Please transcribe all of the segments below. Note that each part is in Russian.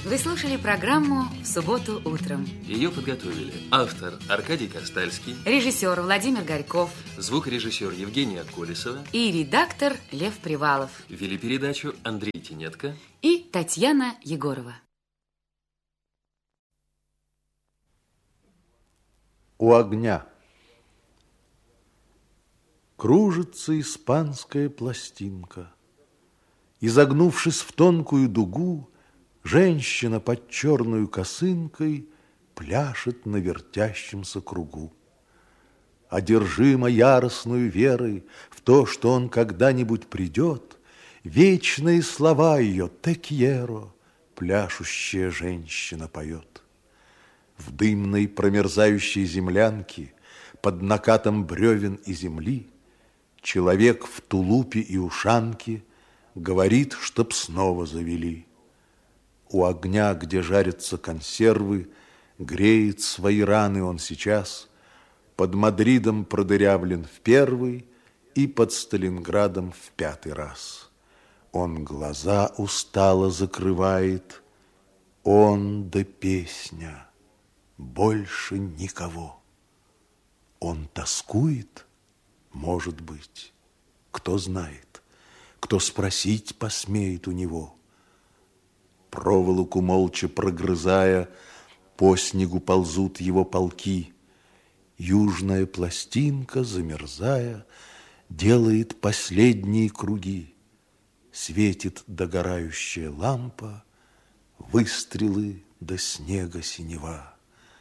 Вы слушали программу «В субботу утром». Ее подготовили автор Аркадий Костальский, режиссер Владимир Горьков, звукорежиссер Евгения Колесова и редактор Лев Привалов. Вели передачу Андрей Тенетко и Татьяна Егорова. У огня. Кружится испанская пластинка. Изогнувшись в тонкую дугу, женщина под черную косынкой пляшет на вертящемся кругу. Одержима яростную верой в то, что он когда-нибудь придет, вечные слова ее «Те кьеро» пляшущая женщина поет. В дымной промерзающей землянке под накатом бревен и земли человек в тулупе и ушанке говорит, чтоб снова завели. У огня, где жарятся консервы, греет свои раны он сейчас. Под Мадридом продырявлен в первый и под Сталинградом в 5-й раз. Он глаза устало закрывает, он да песня, больше никого. Он тоскует, может быть, кто знает, кто спросить посмеет у него. Проволоку молча прогрызая, по снегу ползут его полки. Южная пластинка, замерзая, делает последние круги. Светит догорающая лампа, выстрелы до снега синева.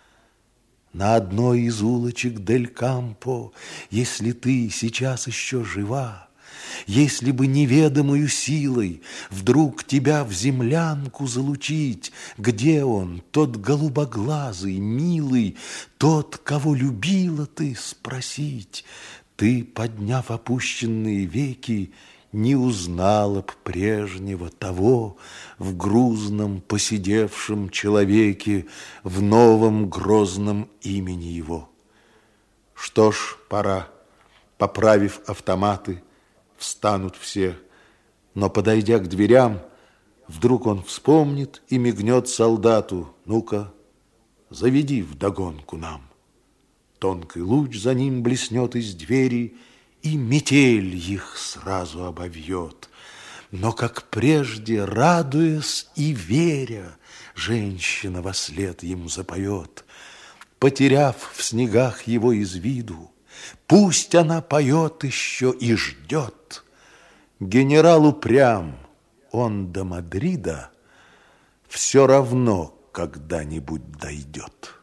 На одной из улочек Дель Кампо, если ты сейчас еще жива, если бы неведомою силой вдруг тебя в землянку залучить, где он, тот голубоглазый, милый, тот, кого любила ты, спросить, ты, подняв опущенные веки, не узнала б прежнего того в грузном поседевшем человеке, в новом грозном имени его. Что ж, пора, поправив автоматы, встанут все, но, подойдя к дверям, вдруг он вспомнит и мигнет солдату: ну-ка, заведи вдогонку нам. Тонкий луч за ним блеснет из двери, и метель их сразу обовьет. Но, как прежде, радуясь и веря, женщина вослед ему запоет. Потеряв в снегах его из виду, пусть она поет еще и ждет. Генерал упрям, он до Мадрида все равно когда-нибудь дойдет.